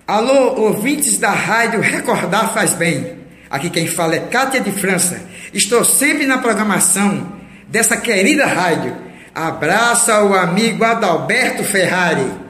Alô, ouvintes da rádio Recordar Faz Bem. Aqui quem fala é Cátia de França. Estou sempre na programação dessa querida rádio. Abraço ao amigo Adalberto Ferrari.